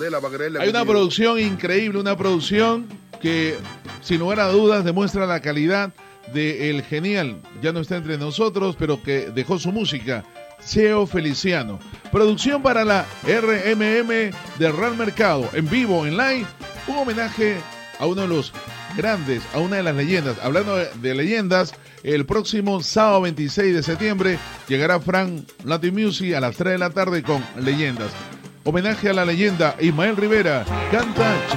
Pagrela. Hay una producción increíble, una producción que sin lugar a dudas demuestra la calidad del genial, ya no está entre nosotros, pero que dejó su música, Cheo Feliciano. Producción para la RMM de Real Mercado, en vivo, en live, un homenaje a uno de los grandes, a una de las leyendas. Hablando de leyendas, el próximo sábado 26 de septiembre llegará Frank Latin Music a las 3 de la tarde con Leyendas. Homenaje a la leyenda Ismael Rivera, canta Cheo.